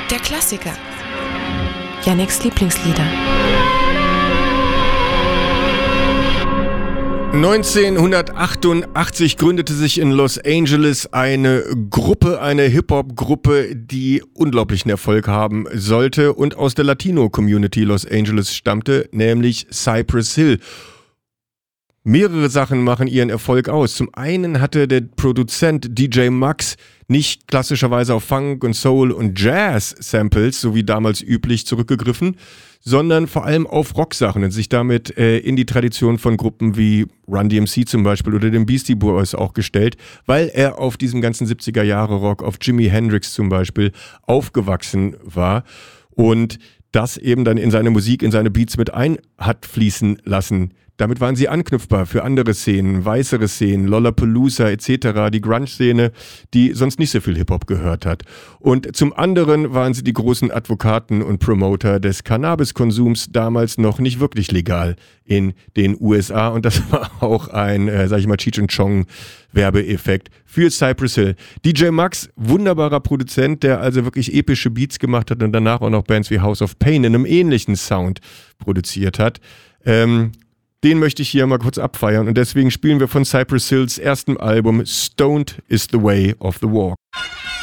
Der Klassiker. Yannicks Lieblingslieder. 1988 gründete sich in Los Angeles eine Gruppe, eine Hip-Hop-Gruppe, die unglaublichen Erfolg haben sollte und aus der Latino-Community Los Angeles stammte, nämlich Cypress Hill. Mehrere Sachen machen ihren Erfolg aus. Zum einen hatte der Produzent DJ Muggs nicht klassischerweise auf Funk und Soul und Jazz-Samples, so wie damals üblich, zurückgegriffen, sondern vor allem auf Rocksachen und sich damit in die Tradition von Gruppen wie Run DMC zum Beispiel oder den Beastie Boys auch gestellt, weil er auf diesem ganzen 70er-Jahre-Rock, auf Jimi Hendrix zum Beispiel, aufgewachsen war und das eben dann in seine Musik, in seine Beats mit ein hat fließen lassen. Damit waren sie anknüpfbar für andere Szenen, weißere Szenen, Lollapalooza etc., die Grunge-Szene, die sonst nicht so viel Hip-Hop gehört hat. Und zum anderen waren sie die großen Advokaten und Promoter des Cannabiskonsums, damals noch nicht wirklich legal in den USA. Und das war auch ein, Cheech and Chong Werbeeffekt für Cypress Hill. DJ Muggs, wunderbarer Produzent, der also wirklich epische Beats gemacht hat und danach auch noch Bands wie House of Pain in einem ähnlichen Sound produziert hat. Den möchte ich hier mal kurz abfeiern und deswegen spielen wir von Cypress Hills erstem Album Stoned is the Way of the Walk.